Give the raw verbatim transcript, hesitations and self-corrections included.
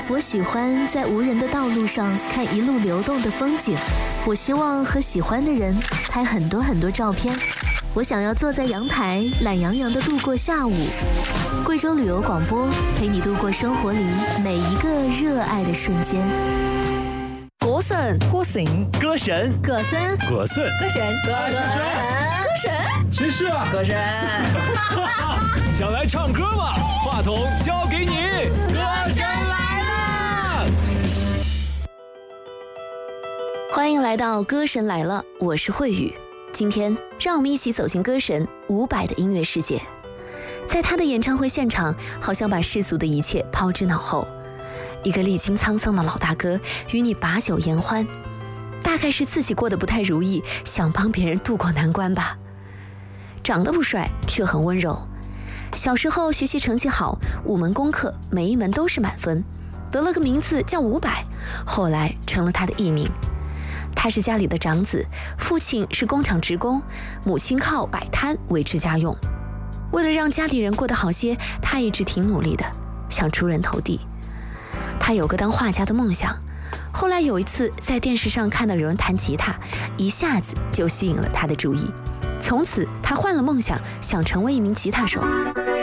我喜欢在无人的道路上看一路流动的风景，我希望和喜欢的人拍很多很多照片。我想要坐在阳台，懒洋洋地度过下午。贵州旅游广播陪你度过生活里每一个热爱的瞬间。 歌神， 歌神， 歌神， 歌神， 歌神， 歌神，歌神，歌神， 谁是啊？ 歌神。 想来唱歌吗？话筒交给你，歌神来了！ 欢迎来到《歌神来了》，我是慧宇。今天让我们一起走进歌神伍佰的音乐世界。在他的演唱会现场，好像把世俗的一切抛之脑后。一个历经沧桑的老大哥与你把酒言欢，大概是自己过得不太如意，想帮别人渡过难关吧。长得不帅，却很温柔。小时候学习成绩好，五门功课每一门都是满分，得了个名字叫伍佰，后来成了他的艺名。他是家里的长子，父亲是工厂职工，母亲靠摆摊维持家用。为了让家里人过得好些，他一直挺努力的，想出人头地。他有个当画家的梦想，后来有一次在电视上看到有人弹吉他，一下子就吸引了他的注意。从此他换了梦想，想成为一名吉他手。